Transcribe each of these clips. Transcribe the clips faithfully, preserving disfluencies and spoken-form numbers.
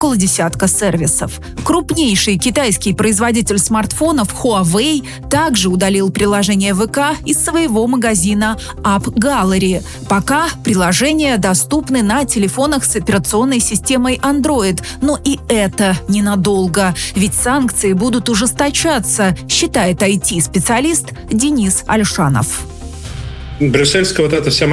около десятка сервисов. Крупнейший китайский производитель смартфонов Huawei также удалил приложение ВК из своего магазина App Gallery. Пока приложения доступны на телефонах с операционной системой Android, но и это ненадолго, ведь санкции будут ужесточаться, считает ай ти-специалист Денис Альшанов. Брюссельская вот эта вся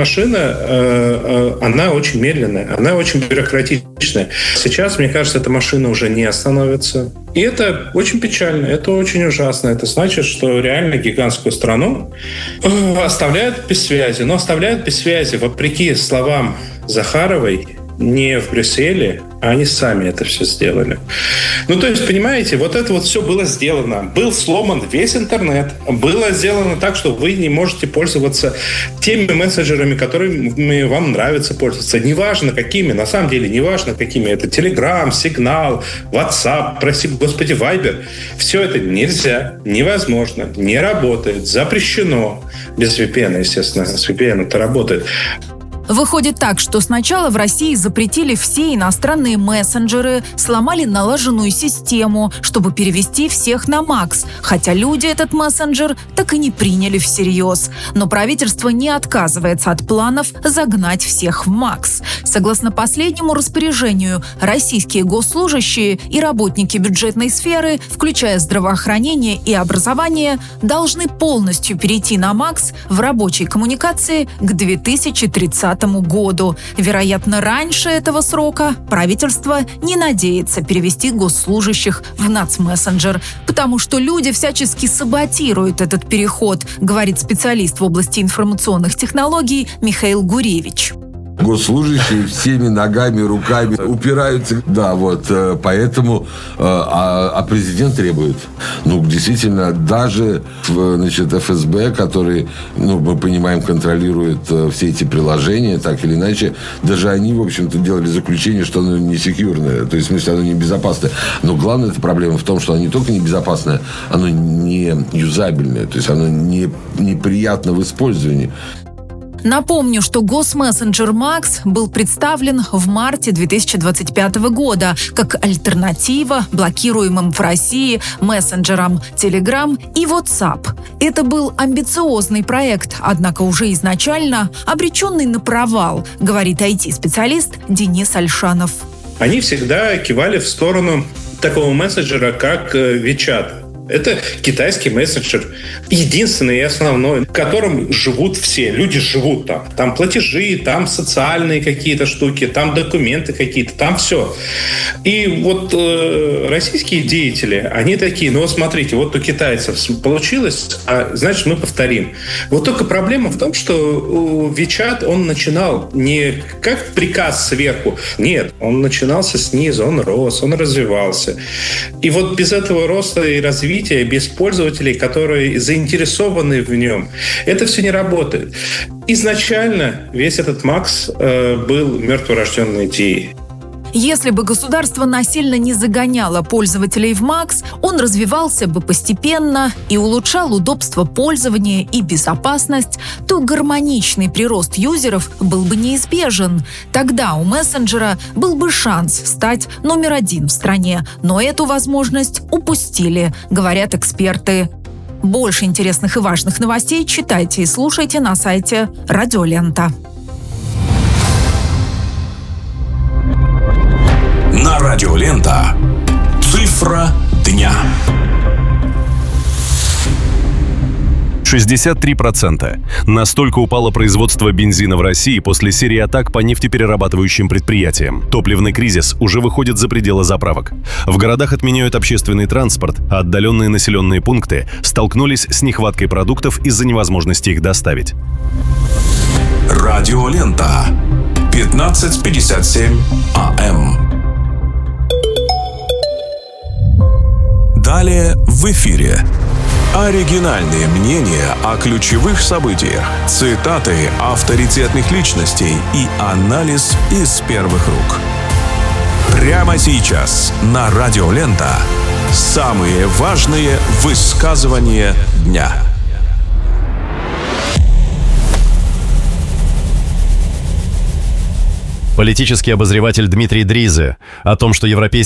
машина, она очень медленная, она очень бюрократичная. Сейчас, мне кажется, эта машина уже не остановится. И это очень печально, это очень ужасно. Это значит, что реально гигантскую страну оставляют без связи. Но оставляют без связи, вопреки словам Захаровой, не в Брюсселе, а они сами это все сделали. Ну, то есть, понимаете, вот это вот все было сделано. Был сломан весь интернет. Было сделано так, что вы не можете пользоваться теми мессенджерами, которыми вам нравится пользоваться. Неважно какими, на самом деле, неважно какими. Это Telegram, Signal, WhatsApp, прости господи, Viber. Все это нельзя, невозможно, не работает, запрещено. Без ви пи эн, естественно. С ви пи эн это работает. Выходит так, что сначала в России запретили все иностранные мессенджеры, сломали налаженную систему, чтобы перевести всех на Макс, хотя люди этот мессенджер так и не приняли всерьез. Но правительство не отказывается от планов загнать всех в Макс. Согласно последнему распоряжению, российские госслужащие и работники бюджетной сферы, включая здравоохранение и образование, должны полностью перейти на Макс в рабочей коммуникации к две тысячи тридцатому году. Вероятно, раньше этого срока правительство не надеется перевести госслужащих в нацмессенджер, потому что люди всячески саботируют этот переход, говорит специалист в области информационных технологий Михаил Гуревич. Госслужащие всеми ногами, руками упираются. Да, вот, поэтому, а, а президент требует. Ну, действительно, даже, значит, эф эс бэ, который, ну, мы понимаем, контролирует все эти приложения, так или иначе, даже они, в общем-то, делали заключение, что оно не секьюрное, то есть, в смысле, оно не безопасное. Но главная эта проблема в том, что оно не только не безопасное, оно не юзабельное, то есть, оно не, неприятно в использовании. Напомню, что госмессенджер Макс был представлен в марте две тысячи двадцать пятого года как альтернатива блокируемым в России мессенджерам Telegram и WhatsApp. Это был амбициозный проект, однако уже изначально обреченный на провал, говорит ай ти-специалист Денис Альшанов. Они всегда кивали в сторону такого мессенджера, как WeChat. Это китайский мессенджер, единственный и основной, в котором живут все. Люди живут там. Там платежи, там социальные какие-то штуки, там документы какие-то, там все. И вот э, российские деятели, они такие, ну вот смотрите, вот у китайцев получилось, а значит мы повторим. Вот только проблема в том, что WeChat, он начинал не как приказ сверху. Нет, он начинался снизу, он рос, он развивался. И вот без этого роста и развития, без пользователей, которые заинтересованы в нем, это все не работает. Изначально весь этот Макс э, был мертворожденной идеей. Если бы государство насильно не загоняло пользователей в Макс, он развивался бы постепенно и улучшал удобство пользования и безопасность, то гармоничный прирост юзеров был бы неизбежен. Тогда у мессенджера был бы шанс стать номер один в стране, но эту возможность упустили, говорят эксперты. Больше интересных и важных новостей читайте и слушайте на сайте Радиолента. На Радиолента. Цифра дня. шестьдесят три процента. Настолько упало производство бензина в России после серии атак по нефтеперерабатывающим предприятиям. Топливный кризис уже выходит за пределы заправок. В городах отменяют общественный транспорт, а отдаленные населенные пункты столкнулись с нехваткой продуктов из-за невозможности их доставить. Радиолента. пятнадцать пятьдесят семь а эм. Далее в эфире. Оригинальные мнения о ключевых событиях, цитаты авторитетных личностей и анализ из первых рук. Прямо сейчас на Радиолента самые важные высказывания дня. Политический обозреватель Дмитрий Дризе о том, что европейские